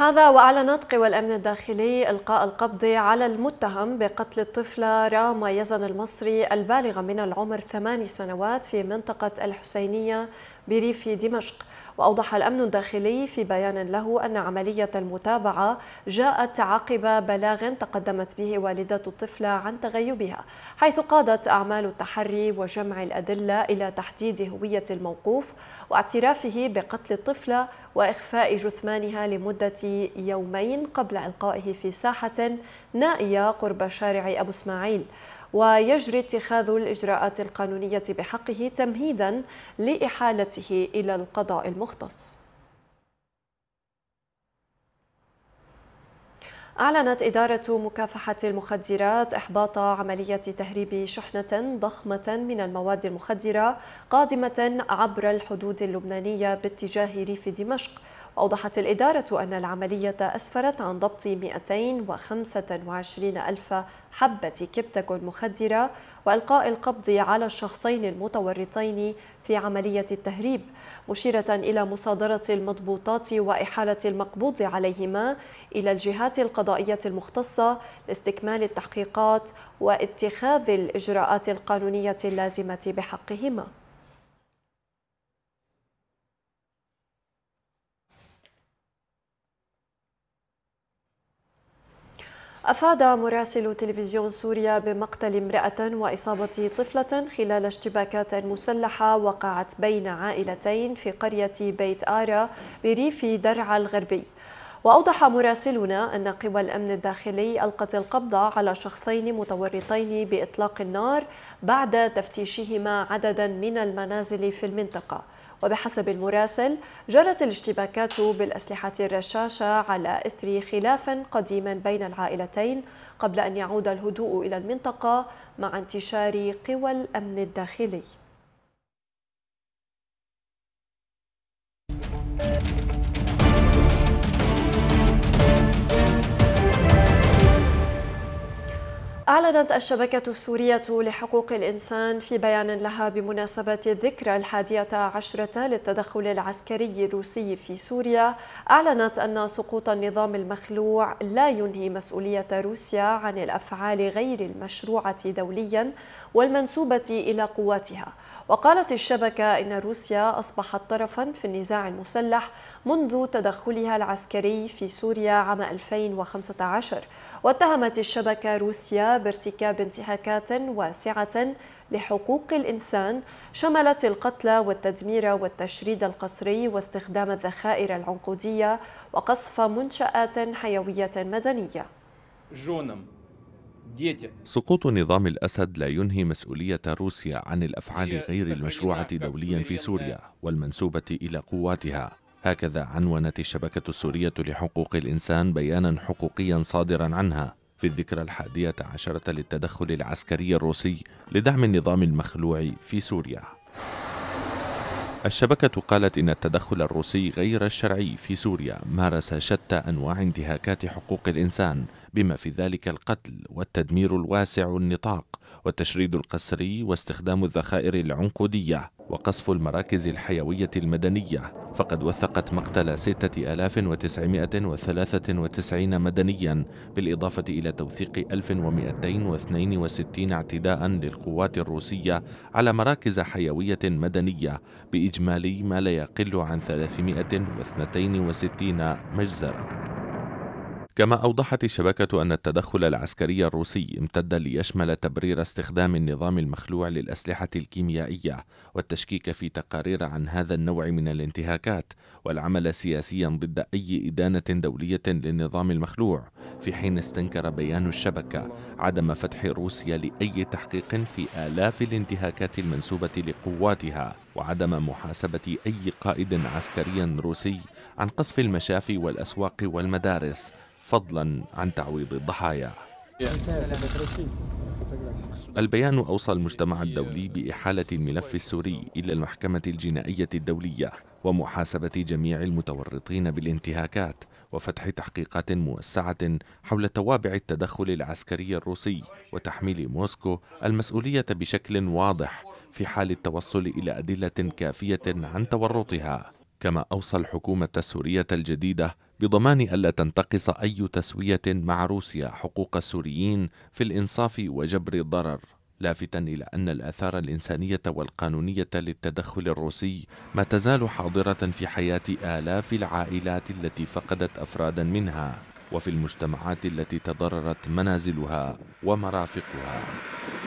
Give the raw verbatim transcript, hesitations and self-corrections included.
هذا وأعلنت قوى الأمن الداخلي إلقاء القبض على المتهم بقتل الطفلة راما يزن المصري البالغة من العمر ثمان سنوات في منطقة الحسينية بريف دمشق. وأوضح الأمن الداخلي في بيان له أن عملية المتابعة جاءت عقب بلاغ تقدمت به والدة الطفلة عن تغيبها، حيث قادت أعمال التحري وجمع الأدلة إلى تحديد هوية الموقوف واعترافه بقتل الطفلة وإخفاء جثمانها لمدة يومين قبل إلقائه في ساحة نائية قرب شارع أبو إسماعيل. ويجري اتخاذ الإجراءات القانونية بحقه تمهيدا لإحالته إلى القضاء المختص. أعلنت إدارة مكافحة المخدرات إحباط عملية تهريب شحنة ضخمة من المواد المخدرة قادمة عبر الحدود اللبنانية باتجاه ريف دمشق. وأوضحت الإدارة أن العملية أسفرت عن ضبط مئتين وخمسة وعشرين ألف حبة كبتاغون مخدرة وإلقاء القبض على الشخصين المتورطين في عملية التهريب، مشيرة إلى مصادرة المضبوطات وإحالة المقبوض عليهما إلى الجهات القضائية المختصة لاستكمال التحقيقات واتخاذ الإجراءات القانونية اللازمة بحقهما. أفاد مراسل تلفزيون سوريا بمقتل امرأة وإصابة طفلة خلال اشتباكات مسلحة وقعت بين عائلتين في قرية بيت آرا بريف درعا الغربي. وأوضح مراسلنا أن قوى الأمن الداخلي ألقت القبض على شخصين متورطين بإطلاق النار بعد تفتيشهما عددا من المنازل في المنطقة. وبحسب المراسل جرت الاشتباكات بالأسلحة الرشاشة على إثر خلاف قديم بين العائلتين قبل أن يعود الهدوء إلى المنطقة مع انتشار قوى الأمن الداخلي. أعلنت الشبكة السورية لحقوق الإنسان في بيان لها بمناسبة الذكرى الحادية عشرة للتدخل العسكري الروسي في سوريا، أعلنت أن سقوط النظام المخلوع لا ينهي مسؤولية روسيا عن الأفعال غير المشروعة دوليا والمنسوبة إلى قواتها. وقالت الشبكة إن روسيا أصبحت طرفا في النزاع المسلح منذ تدخلها العسكري في سوريا عام ألفين وخمسة عشر. واتهمت الشبكة روسيا بارتكاب انتهاكات واسعة لحقوق الإنسان شملت القتل والتدمير والتشريد القسري واستخدام الذخائر العنقودية وقصف منشآت حيوية مدنية. سقوط نظام الأسد لا ينهي مسؤولية روسيا عن الأفعال غير المشروعة دوليا في سوريا والمنسوبة إلى قواتها. هكذا عنونت الشبكة السورية لحقوق الإنسان بيانا حقوقيا صادرا عنها في الذكرى الحادية عشرة للتدخل العسكري الروسي لدعم النظام المخلوع في سوريا. الشبكة قالت إن التدخل الروسي غير الشرعي في سوريا مارس شتى أنواع انتهاكات حقوق الإنسان بما في ذلك القتل والتدمير الواسع النطاق والتشريد القسري واستخدام الذخائر العنقودية وقصف المراكز الحيوية المدنية، فقد وثقت مقتل ستة آلاف وتسعمائة وثلاثة وتسعين مدنيا بالإضافة إلى توثيق ألف ومئتين واثنين وستين اعتداء للقوات الروسية على مراكز حيوية مدنية بإجمالي ما لا يقل عن ثلاثمائة واثنين وستين مجزرة. كما أوضحت الشبكة أن التدخل العسكري الروسي امتد ليشمل تبرير استخدام النظام المخلوع للأسلحة الكيميائية والتشكيك في تقارير عن هذا النوع من الانتهاكات والعمل سياسيا ضد أي إدانة دولية للنظام المخلوع، في حين استنكر بيان الشبكة عدم فتح روسيا لأي تحقيق في آلاف الانتهاكات المنسوبة لقواتها وعدم محاسبة أي قائد عسكري روسي عن قصف المشافي والأسواق والمدارس فضلا عن تعويض الضحايا. البيان أوصى المجتمع الدولي بإحالة الملف السوري إلى المحكمة الجنائية الدولية ومحاسبة جميع المتورطين بالانتهاكات وفتح تحقيقات موسعة حول توابع التدخل العسكري الروسي وتحميل موسكو المسؤولية بشكل واضح في حال التوصل إلى أدلة كافية عن تورطها. كما أوصى الحكومة السورية الجديدة بضمان ألا تنتقص أي تسوية مع روسيا حقوق السوريين في الإنصاف وجبر الضرر، لافتا إلى أن الآثار الإنسانية والقانونية للتدخل الروسي ما تزال حاضرة في حياة آلاف العائلات التي فقدت أفرادا منها، وفي المجتمعات التي تضررت منازلها ومرافقها.